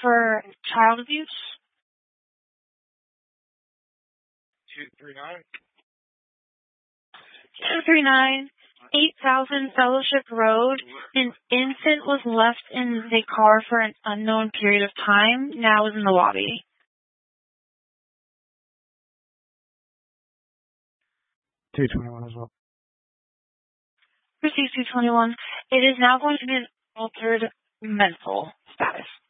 for child abuse. 239. 239, 8000 Fellowship Road. An infant was left in the car for an unknown period of time. Now is in the lobby. $221 as well. Received 221. It is now going to be an altered mental status.